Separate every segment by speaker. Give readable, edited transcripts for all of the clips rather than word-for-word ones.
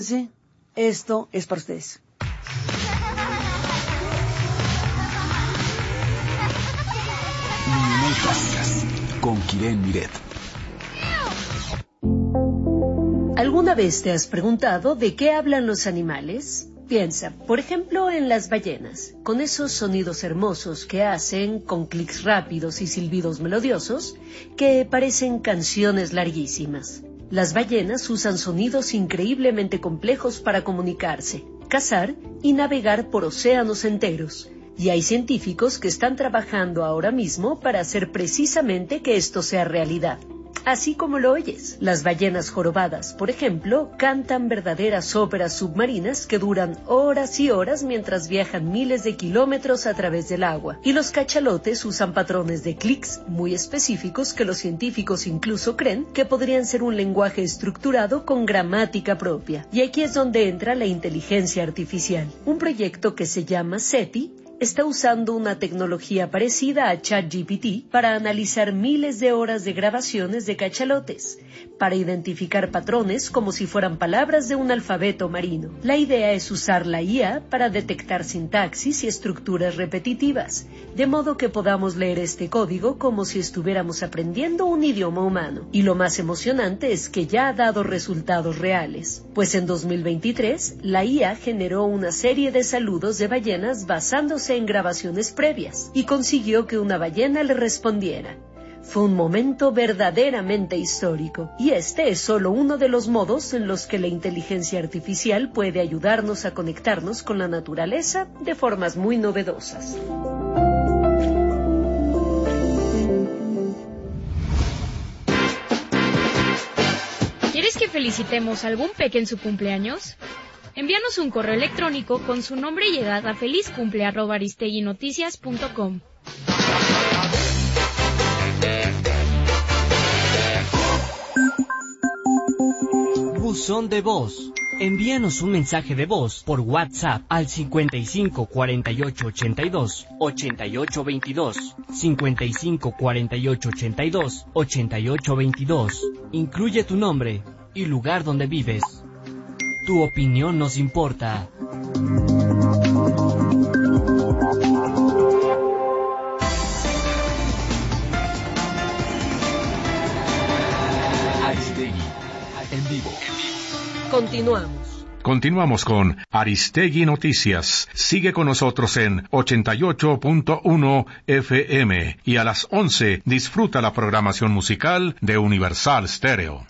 Speaker 1: Sí, esto es para ustedes.
Speaker 2: Minutas con Kiren Miret.
Speaker 3: ¿Alguna vez te has preguntado de qué hablan los animales? Piensa, por ejemplo, en las ballenas, con esos sonidos hermosos que hacen, con clics rápidos y silbidos melodiosos, que parecen canciones larguísimas. Las ballenas usan sonidos increíblemente complejos para comunicarse, cazar y navegar por océanos enteros. Y hay científicos que están trabajando ahora mismo para hacer precisamente que esto sea realidad. Así como lo oyes, las ballenas jorobadas, por ejemplo, cantan verdaderas óperas submarinas que duran horas y horas mientras viajan miles de kilómetros a través del agua. Y los cachalotes usan patrones de clics muy específicos que los científicos incluso creen que podrían ser un lenguaje estructurado con gramática propia. Y aquí es donde entra la inteligencia artificial. Un proyecto que se llama SETI está usando una tecnología parecida a ChatGPT para analizar miles de horas de grabaciones de cachalotes, para identificar patrones como si fueran palabras de un alfabeto marino. La idea es usar la IA para detectar sintaxis y estructuras repetitivas, de modo que podamos leer este código como si estuviéramos aprendiendo un idioma humano. Y lo más emocionante es que ya ha dado resultados reales, pues en 2023 la IA generó una serie de saludos de ballenas basándose en grabaciones previas y consiguió que una ballena le respondiera. Fue un momento verdaderamente histórico, y este es solo uno de los modos en los que la inteligencia artificial puede ayudarnos a conectarnos con la naturaleza de formas muy novedosas.
Speaker 4: ¿Quieres que felicitemos a algún peque en su cumpleaños? Envíanos un correo electrónico con su nombre y edad a felizcumple@aristeguinoticias.com.
Speaker 5: Buzón de voz. Envíanos un mensaje de voz por WhatsApp al 55 48 82 88 22, 55 48 82 88 22. Incluye tu nombre y lugar donde vives. Tu opinión nos importa.
Speaker 2: Aristegui, en vivo.
Speaker 6: Continuamos con Aristegui Noticias. Sigue con nosotros en 88.1 FM y a las 11 disfruta la programación musical de Universal Stereo.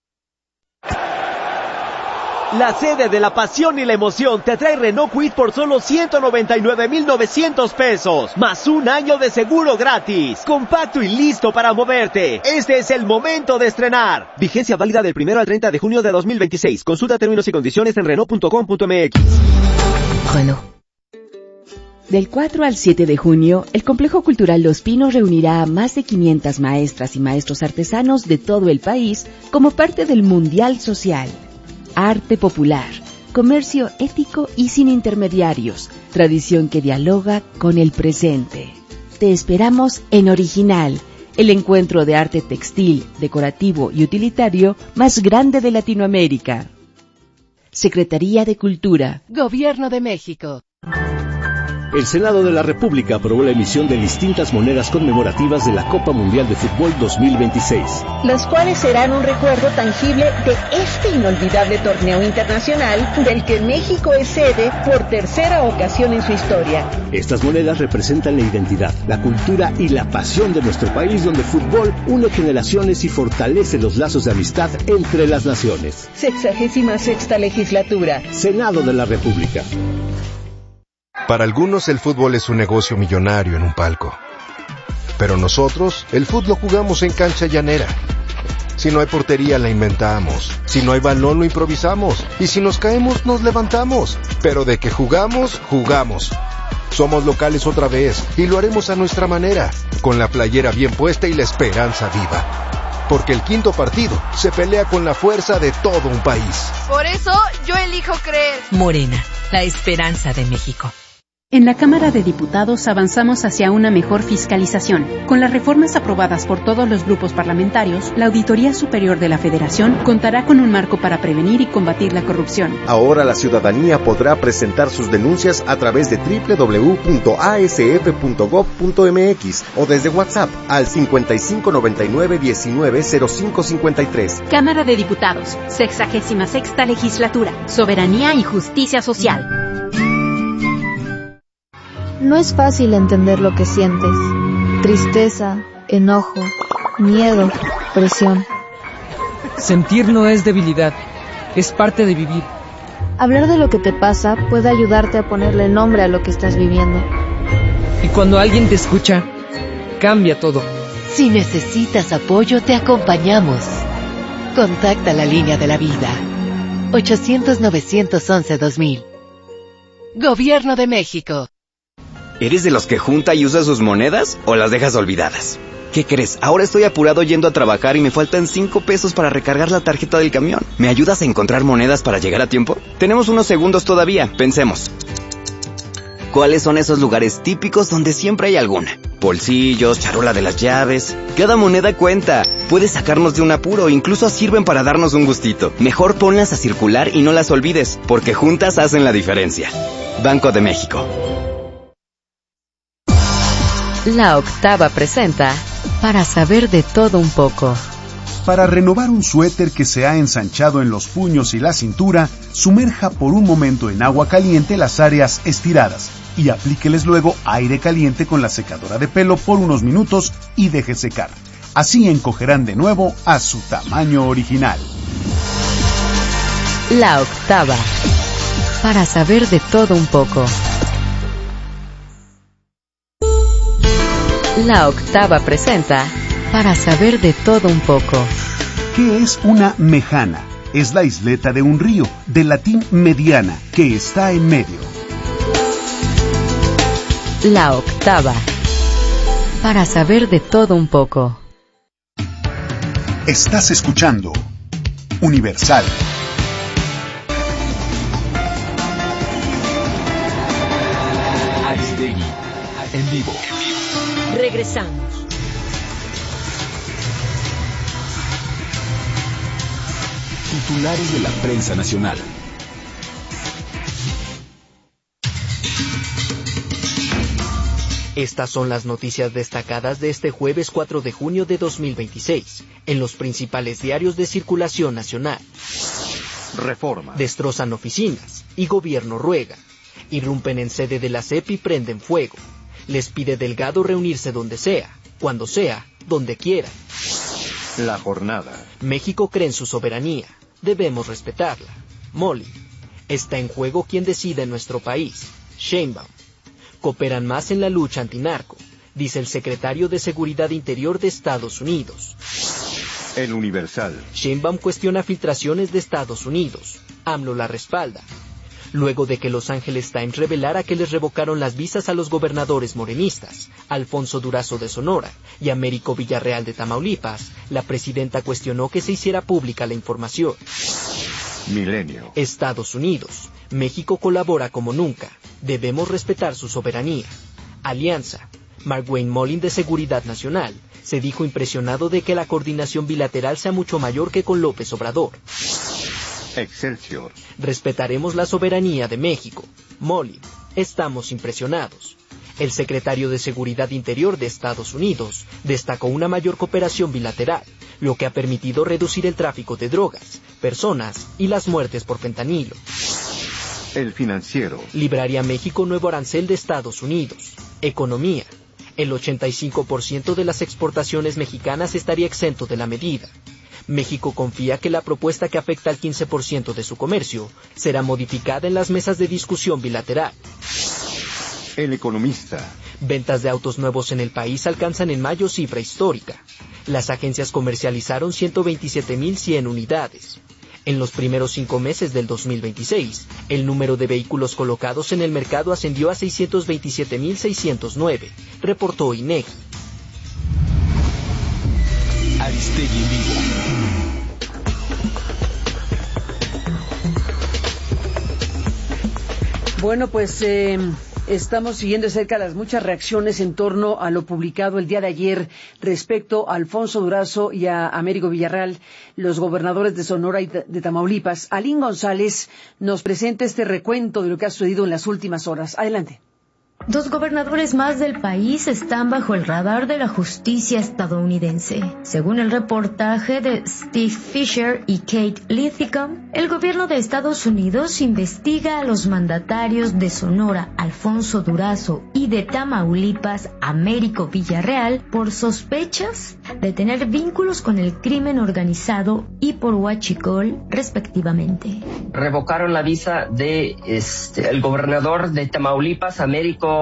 Speaker 7: La sede de la pasión y la emoción te trae Renault Kwid por solo 199,900 pesos, más un año de seguro gratis. Compacto y listo para moverte. Este es el momento de estrenar. Vigencia válida del 1 al 30 de junio de 2026. Consulta términos y condiciones en Renault.com.mx.
Speaker 8: Renault. Del 4 al 7 de junio, el Complejo Cultural Los Pinos reunirá a más de 500 maestras y maestros artesanos de todo el país como parte del Mundial Social. Arte popular, comercio ético y sin intermediarios, tradición que dialoga con el presente. Te esperamos en Original, el encuentro de arte textil, decorativo y utilitario más grande de Latinoamérica. Secretaría de Cultura, Gobierno de México.
Speaker 9: El Senado de la República aprobó la emisión de distintas monedas conmemorativas de la Copa Mundial de Fútbol 2026.
Speaker 10: Las cuales serán un recuerdo tangible de este inolvidable torneo internacional del que México es sede por tercera ocasión en su historia.
Speaker 9: Estas monedas representan la identidad, la cultura y la pasión de nuestro país, donde el fútbol une generaciones y fortalece los lazos de amistad entre las naciones.
Speaker 10: 66ª legislatura.
Speaker 9: Senado de la República.
Speaker 11: Para algunos el fútbol es un negocio millonario en un palco. Pero nosotros, el fútbol lo jugamos en cancha llanera. Si no hay portería, la inventamos. Si no hay balón, lo improvisamos. Y si nos caemos, nos levantamos. Pero de que jugamos, jugamos. Somos locales otra vez y lo haremos a nuestra manera, con la playera bien puesta y la esperanza viva. Porque el quinto partido se pelea con la fuerza de todo un país.
Speaker 12: Por eso yo elijo creer.
Speaker 13: Morena, la esperanza de México.
Speaker 12: En la Cámara de Diputados avanzamos hacia una mejor fiscalización. Con las reformas aprobadas por todos los grupos parlamentarios, la Auditoría Superior de la Federación contará con un marco para prevenir y combatir la corrupción.
Speaker 13: Ahora la ciudadanía podrá presentar sus denuncias a través de www.asf.gov.mx o desde WhatsApp al 5599-190553.
Speaker 14: Cámara de Diputados, 66ª Legislatura, Soberanía y Justicia Social.
Speaker 15: No es fácil entender lo que sientes. Tristeza, enojo, miedo, presión.
Speaker 16: Sentir no es debilidad, es parte de vivir.
Speaker 15: Hablar de lo que te pasa puede ayudarte a ponerle nombre a lo que estás viviendo.
Speaker 16: Y cuando alguien te escucha, cambia todo.
Speaker 17: Si necesitas apoyo, te acompañamos. Contacta la línea de la vida. 800-911-2000. Gobierno de México.
Speaker 18: ¿Eres de los que junta y usa sus monedas o las dejas olvidadas? ¿Qué crees? Ahora estoy apurado yendo a trabajar y me faltan 5 pesos para recargar la tarjeta del camión. ¿Me ayudas a encontrar monedas para llegar a tiempo? Tenemos unos segundos todavía, pensemos. ¿Cuáles son esos lugares típicos donde siempre hay alguna? Bolsillos, charola de las llaves. Cada moneda cuenta. Puede sacarnos de un apuro, incluso sirven para darnos un gustito. Mejor ponlas a circular y no las olvides, porque juntas hacen la diferencia. Banco de México.
Speaker 19: La Octava presenta Para saber de todo un poco.
Speaker 20: Para renovar un suéter que se ha ensanchado en los puños y la cintura, sumerja por un momento en agua caliente las áreas estiradas y aplíqueles luego aire caliente con la secadora de pelo por unos minutos y deje secar. Así encogerán de nuevo a su tamaño original.
Speaker 19: La Octava. Para saber de todo un poco. La Octava presenta Para saber de todo un poco.
Speaker 20: ¿Qué es una mejana? Es la isleta de un río, del latín mediana, que está en medio.
Speaker 19: La Octava. Para saber de todo un poco.
Speaker 20: Estás escuchando Universal.
Speaker 2: Aristegui, en vivo.
Speaker 3: Regresamos.
Speaker 2: Titulares de la prensa nacional.
Speaker 5: Estas son las noticias destacadas de este jueves 4 de junio de 2026 en los principales diarios de circulación nacional.
Speaker 21: Reforma.
Speaker 5: Destrozan oficinas y gobierno ruega. Irrumpen en sede de la CEP y prenden fuego. Les pide Delgado reunirse donde sea, cuando sea, donde quiera.
Speaker 21: La jornada.
Speaker 5: México cree en su soberanía. Debemos respetarla. Molly. Está en juego quien decida en nuestro país. Sheinbaum. Cooperan más en la lucha antinarco, dice el secretario de Seguridad Interior de Estados Unidos.
Speaker 21: El Universal.
Speaker 5: Sheinbaum cuestiona filtraciones de Estados Unidos. AMLO la respalda. Luego de que Los Angeles Times revelara que les revocaron las visas a los gobernadores morenistas, Alfonso Durazo de Sonora y Américo Villarreal de Tamaulipas, la presidenta cuestionó que se hiciera pública la información.
Speaker 21: Milenio.
Speaker 5: Estados Unidos. México colabora como nunca. Debemos respetar su soberanía. Alianza. Mark-Wayne Mullin de Seguridad Nacional se dijo impresionado de que la coordinación bilateral sea mucho mayor que con López Obrador.
Speaker 21: Excelsior.
Speaker 5: Respetaremos la soberanía de México. Mullin. Estamos impresionados. El secretario de Seguridad Interior de Estados Unidos destacó una mayor cooperación bilateral, lo que ha permitido reducir el tráfico de drogas, personas y las muertes por fentanilo.
Speaker 21: El Financiero.
Speaker 5: Libraría México nuevo arancel de Estados Unidos. Economía. El 85% de las exportaciones mexicanas estaría exento de la medida. México confía que la propuesta que afecta al 15% de su comercio será modificada en las mesas de discusión bilateral.
Speaker 21: El Economista.
Speaker 5: Ventas de autos nuevos en el país alcanzan en mayo cifra histórica. Las agencias comercializaron 127.100 unidades. En los primeros 5 meses del 2026, el número de vehículos colocados en el mercado ascendió a 627.609, reportó INEGI.
Speaker 2: Aristegui en vivo.
Speaker 1: Bueno, pues Estamos siguiendo de cerca las muchas reacciones en torno a lo publicado el día de ayer respecto a Alfonso Durazo y a Américo Villarreal, los gobernadores de Sonora y de Tamaulipas. Alín González nos presenta este recuento de lo que ha sucedido en las últimas horas. Adelante.
Speaker 4: Dos gobernadores más del país están bajo el radar de la justicia estadounidense. Según el reportaje de Steve Fisher y Kate Linthicum, el gobierno de Estados Unidos investiga a los mandatarios de Sonora, Alfonso Durazo, y de Tamaulipas, Américo Villarreal, por sospechas de tener vínculos con el crimen organizado y por huachicol, respectivamente.
Speaker 22: Revocaron la visa de el gobernador de Tamaulipas, Américo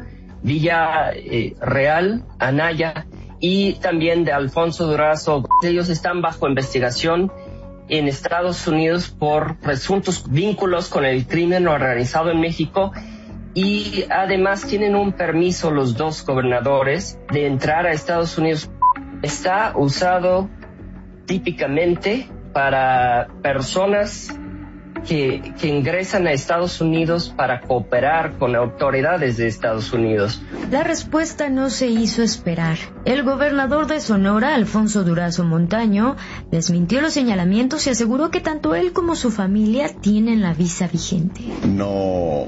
Speaker 22: Villarreal, Anaya, y también de Alfonso Durazo. Ellos están bajo investigación en Estados Unidos por presuntos vínculos con el crimen organizado en México, y además tienen un permiso los dos gobernadores de entrar a Estados Unidos. Está usado típicamente para personas que ingresan a Estados Unidos para cooperar con autoridades de Estados Unidos.
Speaker 4: La respuesta no se hizo esperar. El gobernador de Sonora, Alfonso Durazo Montaño, desmintió los señalamientos y aseguró que tanto él como su familia tienen la visa vigente.
Speaker 23: No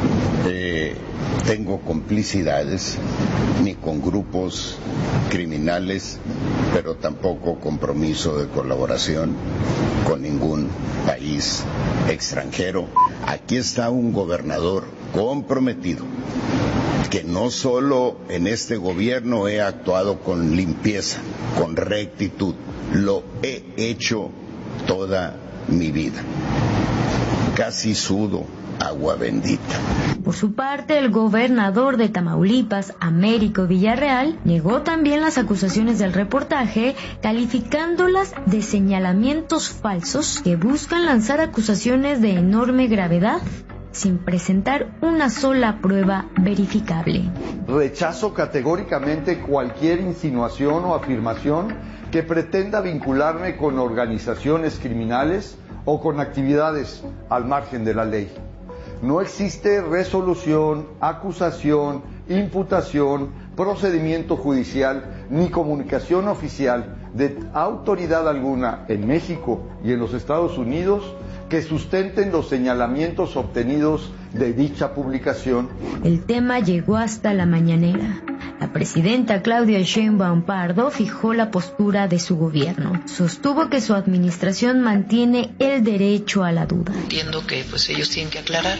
Speaker 23: tengo complicidades ni con grupos criminales, pero tampoco compromiso de colaboración con ningún país extranjero. Aquí está un gobernador comprometido, que no solo en este gobierno he actuado con limpieza, con rectitud, lo he hecho toda mi vida. Casi sudo agua bendita.
Speaker 4: Por su parte, el gobernador de Tamaulipas, Américo Villarreal, negó también las acusaciones del reportaje, calificándolas de señalamientos falsos que buscan lanzar acusaciones de enorme gravedad sin presentar una sola prueba verificable.
Speaker 24: Rechazo categóricamente cualquier insinuación o afirmación que pretenda vincularme con organizaciones criminales o con actividades al margen de la ley. No existe resolución, acusación, imputación, procedimiento judicial ni comunicación oficial de autoridad alguna en México y en los Estados Unidos que sustenten los señalamientos obtenidos de dicha publicación.
Speaker 4: El tema llegó hasta la mañanera. La presidenta Claudia Sheinbaum Pardo fijó la postura de su gobierno. Sostuvo que su administración mantiene el derecho a la duda.
Speaker 25: Entiendo que ellos tienen que aclarar,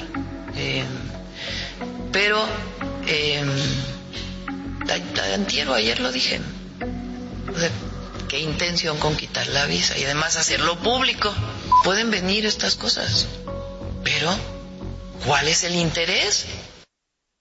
Speaker 25: pero antier o ayer lo dije. ¿Qué intención con quitar la visa y además hacerlo público? Pueden venir estas cosas, pero ¿cuál es el interés?